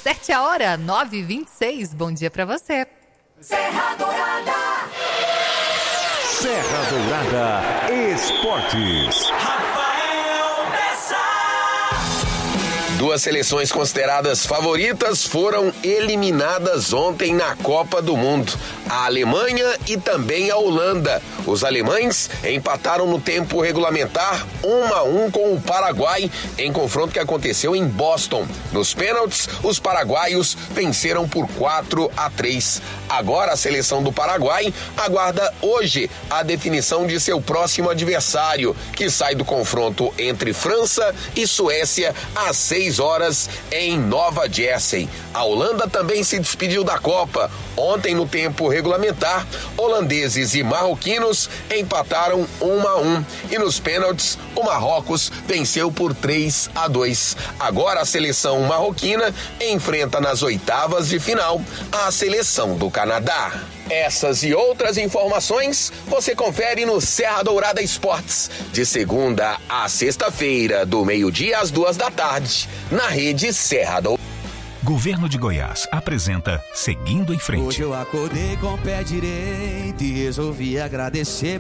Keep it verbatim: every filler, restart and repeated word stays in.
sete a hora, nove e vinte e seis. Bom dia pra você. Serra Dourada. Serra Dourada Esportes. Duas seleções consideradas favoritas foram eliminadas ontem na Copa do Mundo. A Alemanha e também a Holanda. Os alemães empataram no tempo regulamentar um a um com o Paraguai em confronto que aconteceu em Boston. Nos pênaltis, os paraguaios venceram por quatro a três. Agora a seleção do Paraguai aguarda hoje a definição de seu próximo adversário, que sai do confronto entre França e Suécia às seis horas em Nova Jersey. A Holanda também se despediu da Copa. Ontem, no tempo regulamentar, holandeses e marroquinos empataram um a um. E nos pênaltis, o Marrocos venceu por três a dois. Agora a seleção marroquina enfrenta nas oitavas de final a seleção do Canadá. Essas e outras informações você confere no Serra Dourada Esportes, de segunda a sexta-feira, do meio-dia às duas da tarde, na rede Serra Dourada. Governo de Goiás apresenta Seguindo em Frente. Hoje eu acordei com o pé direito e resolvi agradecer.